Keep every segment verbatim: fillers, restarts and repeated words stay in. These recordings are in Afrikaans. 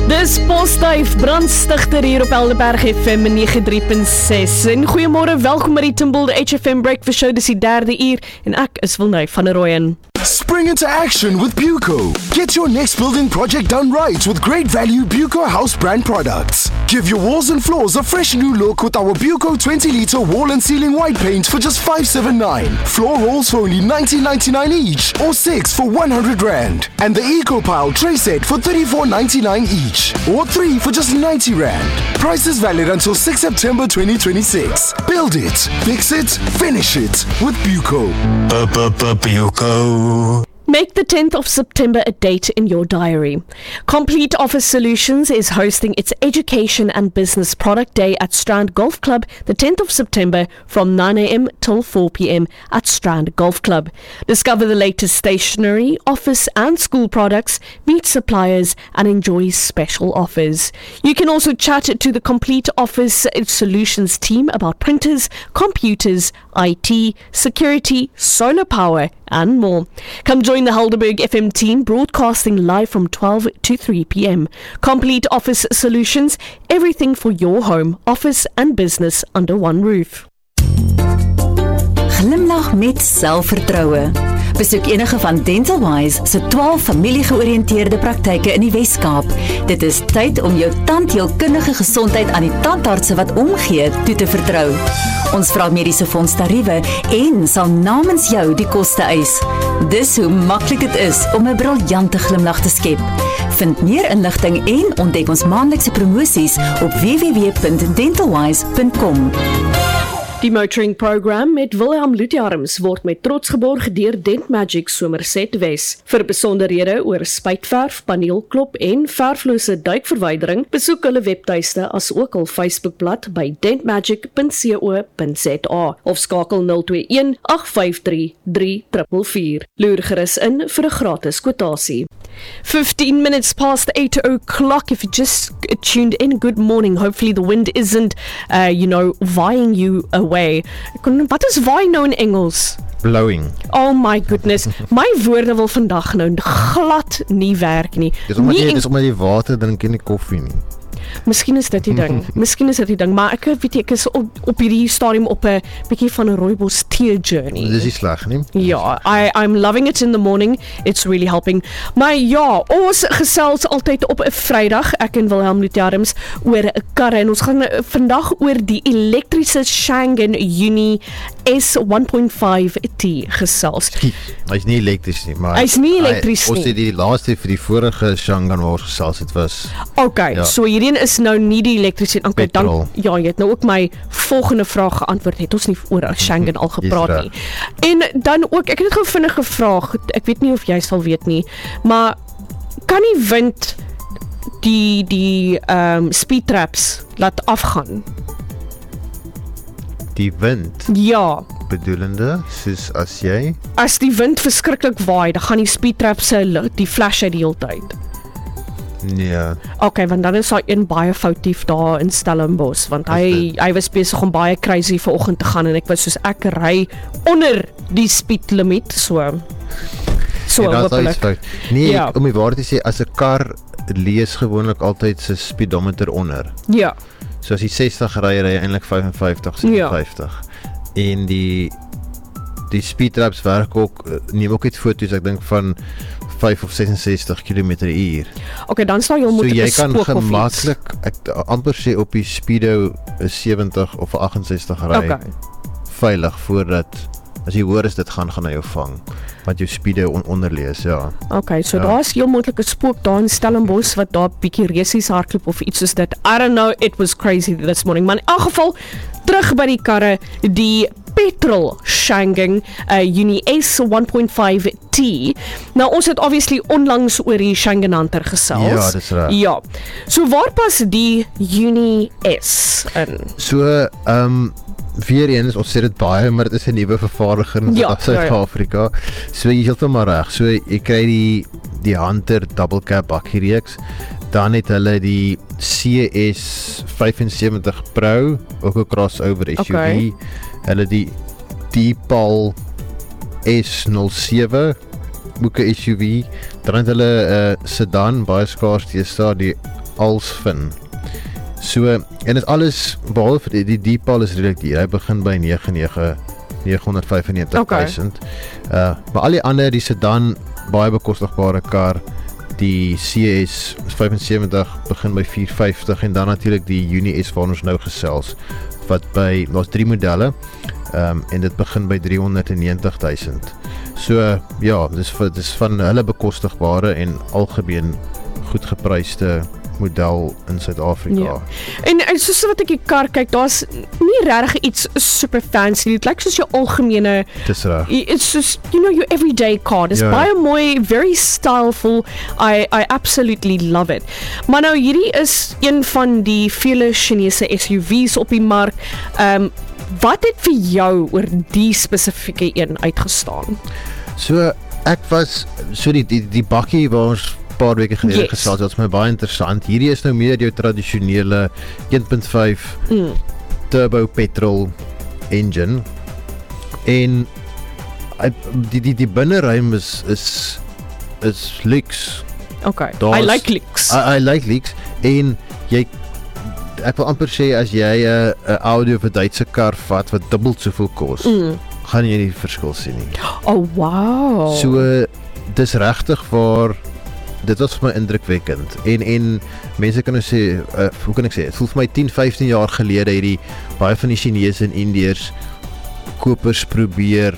Dis Postduif, brandstigter hier op Helderberg F M nege drie punt ses. En goeiemôre, welkom by die Timbul H F M Breakfast Show, dis die derde uur en ek is Wilnay van der Rooyen. Spring into action with Buco. Get your next building project done right with great value Buco house brand products. Give your walls and floors a fresh new look with our Buco twenty litre wall and ceiling white paint for just five seventy-nine. Floor rolls for only nineteen ninety-nine each or six for one hundred rand. And the Eco Pile tray set for thirty-four ninety-nine each or three for just ninety rand. Prices valid until sixth September twenty twenty-six. Build it, fix it, finish it with Buco. Buco. Make the tenth of September a date in your diary. Complete Office Solutions is hosting its Education and Business Product Day at Strand Golf Club the tenth of September from nine a m till four p m at Strand Golf Club. Discover the latest stationery, office and school products, meet suppliers and enjoy special offers. You can also chat to the Complete Office Solutions team about printers, computers, I T, security, solar power and more. Come join the Helderberg F M team broadcasting live from twelve to three p m. Complete Office Solutions, everything for your home, office and business under one roof. Glimlag met selfvertroue. Besoek enige van DentalWise se twaalf familiegeoriënteerde praktyke in die Wes-Kaap. Dit is tyd om jou tandheelkundige gesondheid aan die tandartse wat omgee toe te vertrou. Ons vra mediese fondstariewe en sal namens jou die koste eis. Dis hoe maklik dit is om 'n briljante glimlag te skep. Vind meer inligting en ontdek ons maandelikse promosies op w w w punt dentalwise punt com. Die motoring program met Wilhelm Lutjarms word met trots geborg deur Dent Magic Somerset Wes. Vir besonderhede oor spuitverf, paneelklop en verflose duikverwydering, besoek hulle webtuiste as ook hul Facebookblad by dentmagic punt co punt za of skakel nul twee een agt vyf drie drie vier vier. Loer gerus in vir 'n gratis kwotasie. fifteen minutes past eight o'clock. If you just tuned in, good morning. Hopefully the wind isn't, uh, you know, vying you away. Wat is vaai nou in Engels? Blowing. Oh my goodness. My woorde wil vandag nou glad nie werk nie. Dis omdat nie jy, dis omdat jy water drink en nie koffie nie. Miskien is dit die ding. Miskien is dit die ding, maar ek weet ek is op, op hierdie stadium op 'n bietjie van 'n rooibos tea journey. Dis nie sleg nie. Ja, I I'm loving it in the morning. It's really helping. Maar ja, ons gesels altyd op 'n Vrydag, ek en Wilhelm Lutjarms, oor 'n karre en ons gaan vandag oor die elektriese Shangen Uni S one point five T gesels. Hy's nie elektries nie, maar Hy's nie elektries hy, nie. Ons het die laaste vir die vorige Shangen waar ons gesels het was. Okay, ja. So hierdie is nou nie die elektriese okay, dan Petrol. ja, jy het nou ook my volgende vraag geantwoord. Het ons nie oor Shangen al gepraat nie. En dan ook, ek het net gou vinnig gevraag, ek weet nie of jy sal weet nie, maar kan die wind die die ehm um, speed traps laat afgaan? Die wind, Ja. bedoelende, soos as jy As die wind verskriklik waai, dan gaan die speed traps se die flash uit die hele tyd. nee, Okay, want dan is hy een baie foutief daar in Stellenbosch, want hy hy was besig om baie crazy vanoggend te gaan en ek was soos ek ry onder die speed limit, so so ja, dat is hopelik. fout. Nee, Ja. om die waarheid te sê, as 'n kar lees gewoonlik altyd sy speedometer onder. Ja, So as jy sestig ry, ry jy eintlik vyf en vyftig, ses en vyftig. En die die speed traps werk ook, neem ook iets foto's, ek dink van vyf of ses en sestig kilometer per uur. okay, dan sal jy So moet jy kan bespook of iets. gemaklik, ek amper sê op die speedo is sewentig of agt en sestig ry, Okay. veilig voordat, as jy hoor is dit gaan, gaan hy jou vang, want jou speedo on onderlees, ja. Okay, so Ja. daar is heel moontlik 'n spook daar in Stellenbosch wat daar bietjie resies hardloop of iets soos dit. I don't know, it was crazy this morning. Maar in elk geval, terug by die karre, die petrol Shangen uh, Uni S one point five T. Nou ons het obviously onlangs oor die Shangen Hunter gesels. Ja, dis reg. Ja. So waar pas die Uni S in? So, ehm um, weer eens, ons sê dit baie, maar dit is 'n nuwe vervaardiger in Ja, Suid-Afrika. Ja, ja. So jy heeltemal reg. So jy kry die die Hunter double cab bakkie-reeks. Dan het hulle die C S vyfensewentig Pro, ook 'n crossover S U V. Okay. Hulle die D-Pal S nul sewe, ook 'n S U V. Dan het hulle 'n uh, sedan, baie skaars deesdae, die als fin. So, en dit alles, behalwe die, die Deepal is redelijk duur, hy begin by negenhonderdvyfennegentigduisend. Okay. Uh, maar al die ander, die sedan, baie bekostigbare kar, die C S vyfensewentig begin by vierhonderdvyftig en dan natuurlik die Uni S waar ons nou gesels, wat by, daar's drie modelle, um, en dit begin by driehonderdnegentigduisend. So, ja, dis, dis van hulle bekostigbare en algemeen goed gepryste model in Suid-Afrika. Ja. En, en soos wat ek die kar kyk, daar's nie regtig iets super fancy. Dit lyk soos jou algemene, dis reg. It's just, you know, your everyday car. Dis ja. baie mooi, very styleful. I, I absolutely love it. Maar nou, hierdie is een van die vele Chinese S U V's op die mark. Um, wat het vir jou oor die spesifieke een uitgestaan? So, ek was, so die, die, die bakkie waar ons paar weke gelede yes. gesels, dat is my baie interessant. Hierdie is nou meer jou tradisionele een punt vyf mm. turbo petrol engine en die, die, die binneruim is is, is luxe. Okay, I like luxe. I, I like luxe en jy, ek wil amper sê as jy 'n uh, Audi of 'n Duitse kar vat wat dubbel soveel kos, mm. gaan jy nie die verskil sien nie. Oh wow. So uh, dis regtig waar dit was vir my indrukwekkend en, en mense kan nou sê, uh, hoe kan ek sê, het voel vir my tien, vyftien jaar gelede hierdie, baie van die Chinese en Indiërs kopers probeer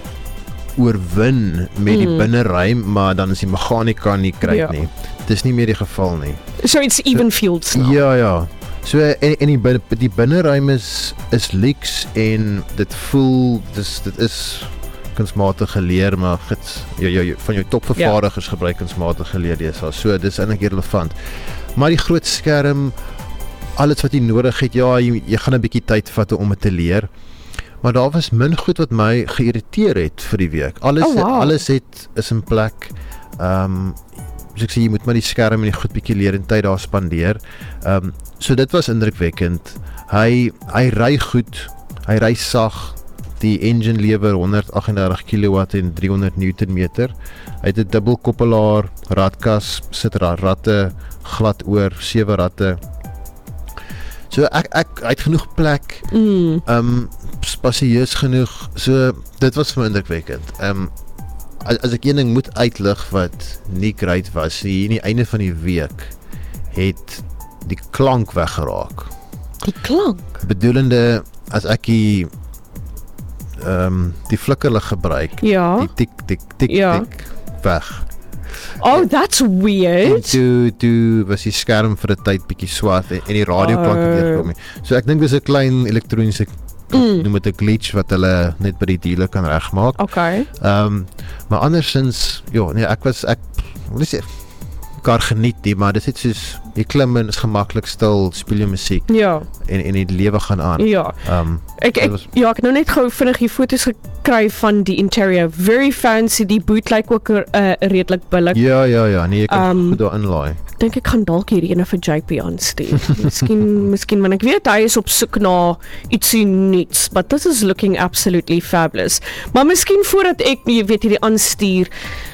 oorwin met mm. die binneruim, maar dan is die mechanika nie kry ja. nie. Dis nie meer die geval nie. So it's even so, fields now. Ja, ja. So, en, en die, die binneruim is, is luxe en dit voel, dis, dit is kunsmatige leer, maar gids, jou, jou, van jou topvervaardigers ja. gebruik kunsmatige leer deesdae. So, dis eintlik relevant. Maar die groot skerm, alles wat jy nodig het, ja, jy, jy gaan 'n bietjie tyd vat om dit te leer. Maar daar was min goed wat my geïrriteer het vir die week. Alles, oh, wow. alles het, is in plek. Um, so ek sê, jy moet maar die skerm en die goed bietjie leer en tyd daar spandeer. Um, so dit was indrukwekkend. Hy, hy ry goed, hy ry sag, die engine lewer honderd agt en dertig kilowatt en driehonderd newtonmeter. Hy het 'n dubbelkoppelaar, radkas, sit ratte, glad oor, sewe ratte. So ek, ek, hy het genoeg plek, mm. um, spasieus genoeg, so dit was vir my indrukwekkend. Um, as, as ek een ding moet uitlig wat nie great was, hier in die einde van die week, het die klank weggeraak. Die klank? Bedoelende, as ek die Um, die flikkerlig gebruik, ja. die tik, tik, tik, ja. tik, weg. Oh, that's weird. En toe, toe was die skerm vir 'n tyd bietjie swart en, en die radioklank het deurkom. So ek dink dis 'n klein elektroniese, mm. noem dit 'n glitch wat hulle net by die dealer kan regmaak. Okay. Um, maar andersins, ja, nee, ek was, ek, wat is dit? Kar geniet die, maar dit is soos, jy klim en is gemaklik stil, speel jy musiek, ja. en, en die lewe gaan aan. Ja, um, ek, ek, was, ja, ek nou net gou vinnig die foto's gekry van die interior, very fancy, die boot lyk ook uh, redelijk billik. Ja, ja, ja, nee, ek kan um, goed daar inlaai. Ek dink ek gaan dalk hierdie ene vir J P aanstuur. miskien, miskien, want ek weet hy is op soek na ietsie niets, but this is looking absolutely fabulous. Maar miskien voordat ek, jy weet, hierdie aanstuur,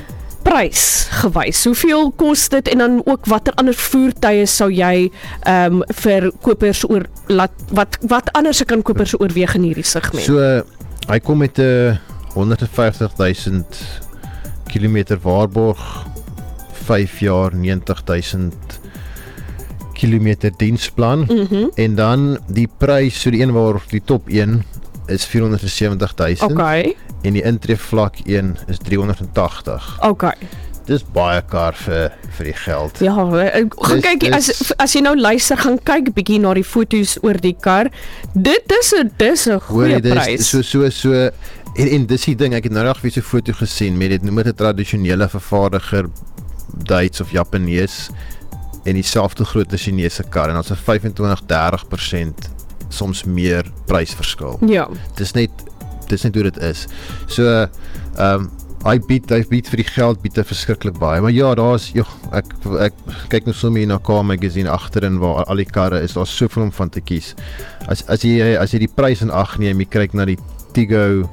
prys gewys. Hoeveel kos dit en dan ook watter ander voertuie sou jy um, vir kopers oor laat, wat wat anders kan kopers oorweeg in hierdie segment? So uh, hy kom met 'n uh, honderdvyftigduisend kilometer waarborg, vyf jaar negentigduisend kilometer diensplan mm-hmm. en dan die prys, so die een waar die top een is vierhonderdsewentigduisend. Okay. En die intreevlak een is driehonderdtagtig. Okay. Dis baie kar vir, vir die geld. Ja, gaan kyk, as, as jy nou luister, gaan kyk bietjie na die foto's oor die kar. Dit is 'n dis 'n goeie prys. So, so, so, en, en dis die ding, ek het nou nog weer so 'n foto gesien, met dit noem dit 'n tradisionele vervaardiger, Duits of Japanees, en dieselfde grootte Chinese kar, en dan is 'n vyfentwintig tot dertig persent soms meer prysverskil. Ja. Dis net dis net hoe dit is. So, um, hy bied, hy bied vir die geld, bied hy verskriklik baie. Maar ja, daar is, joh, ek, ek kyk nou sommer hier na Car Magazine agterin waar al die karre is, daar is soveel om van te kies. As, as, jy, as jy die prys in ag neem, jy kyk na die Tigo,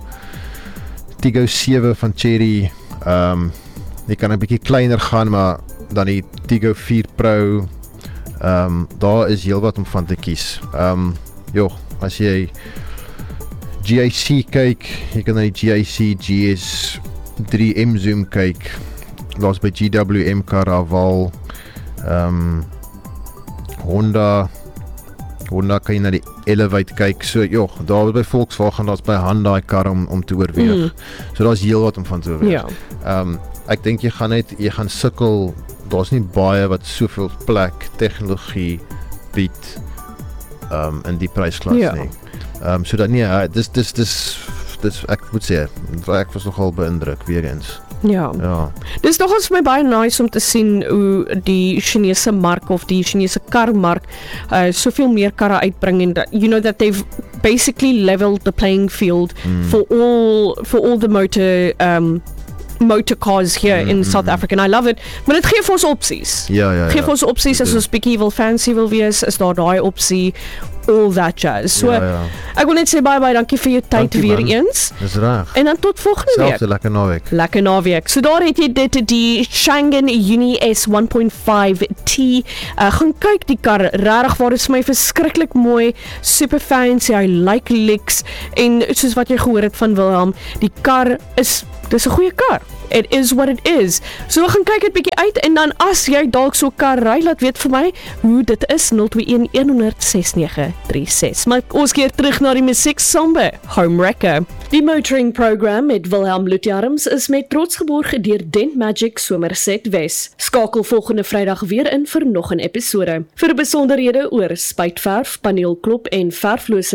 Tigo sewe van Chery, um, jy kan 'n bietjie kleiner gaan, maar dan die Tigo vier Pro, Ehm um, daar is heelwat om van te kies. Ehm um, joh, as jy G A C kyk, jy kan na die G A C G S drie M Zoom kyk. Daar's by G W M Caraval, ehm um, Honda Honda kan jy na die Elevate kyk. So joh, daar by Volkswagen, daar's by Hyundai kar om om te oorweeg. Mm. So daar's heelwat om van te oorweeg. Ja. Ehm um, ek dink jy gaan net jy gaan sukkel. Daar's nie baie wat soveel plek tegnologie bied um, in die prysklas ja. nie. Ehm um, so dat nee, dis dis dis dis ek moet sê, ek was nogal beïndruk weer eens. Ja. Ja. Dis nogals vir my baie nice om te sien hoe die Chinese mark of die Chinese karmark uh, soveel meer karre uitbring en that, you know that they've basically leveled the playing field mm. for all for all the motor um motor cars here mm, in mm, South Africa, and I love it, maar dit gee vir ons opsies. Ja, ja, ja. Gee vir ons opsies, as ons bietjie wil fancy wil wees, is daar daai opsie, all that jazz. So, ja, ja. ek wil net sê baie baie dankie vir jou tyd Dankie, weer man. eens. Dis reg. En dan tot volgende Selfs 'n week. lekker naweek. Lekker naweek. So daar het jy dit, die Shangen Uni S one point five T. Uh, gaan kyk die kar, regtig waar, is vir my verskriklik mooi, super fancy, hy like licks, en soos wat jy gehoor het van Wilhelm, die kar is, dis 'n goeie kar. It is what it is. So we gaan kyk dit bietjie uit, en dan as jy dalk so kar ry, laat weet vir my hoe dit is. Zero twee een one zero zero six nine three six. Maar ons keer terug na die musiek Samba, Home Wrecker. Die motoring program met Wilhelm Lutjarms is met trots geborg deur Dent Magic Somerset Wes. Skakel volgende Vrydag weer in vir nog 'n episode. Vir besonderhede oor spuitverf, paneelklop en verflose